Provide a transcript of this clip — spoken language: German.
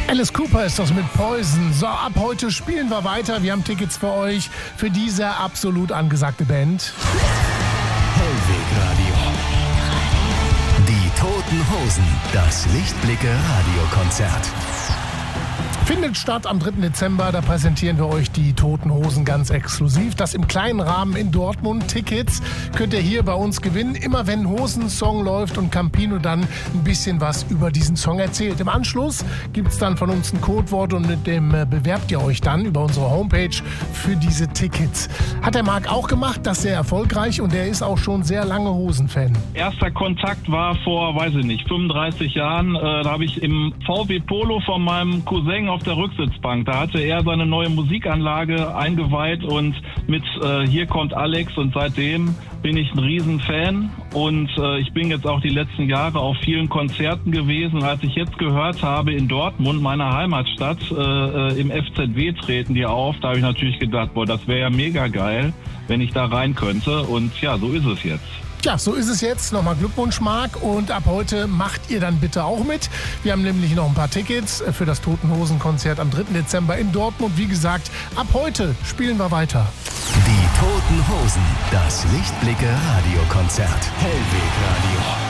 Alice Cooper ist das mit Poison. So, ab heute spielen wir weiter. Wir haben Tickets für euch, für diese absolut angesagte Band. Hellwegradio. Die Toten Hosen. Das Lichtblicke-Radiokonzert. Findet statt am 3. Dezember, da präsentieren wir euch die Toten Hosen ganz exklusiv. Das im kleinen Rahmen in Dortmund. Tickets könnt ihr hier bei uns gewinnen, immer wenn ein Hosensong läuft und Campino dann ein bisschen was über diesen Song erzählt. Im Anschluss gibt es dann von uns ein Codewort und mit dem bewerbt ihr euch dann über unsere Homepage für diese Tickets. Hat der Marc auch gemacht, das sehr erfolgreich und er ist auch schon sehr lange Hosen-Fan. Erster Kontakt war vor, 35 Jahren. Da habe ich im VW Polo von meinem Cousin auf der Rücksitzbank. Da hatte er seine neue Musikanlage eingeweiht und mit Hier kommt Alex, und seitdem bin ich ein Riesenfan und ich bin jetzt auch die letzten Jahre auf vielen Konzerten gewesen. Als ich jetzt gehört habe, in Dortmund, meiner Heimatstadt, im FZW treten die auf, da habe ich natürlich gedacht, boah, das wäre ja mega geil, wenn ich da rein könnte, und ja, so ist es jetzt. Ja, so ist es jetzt. Nochmal Glückwunsch, Marc. Und ab heute macht ihr dann bitte auch mit. Wir haben nämlich noch ein paar Tickets für das Toten Hosen-Konzert am 3. Dezember in Dortmund. Wie gesagt, ab heute spielen wir weiter. Die Toten Hosen. Das Lichtblicke-Radiokonzert. Hellwegradio.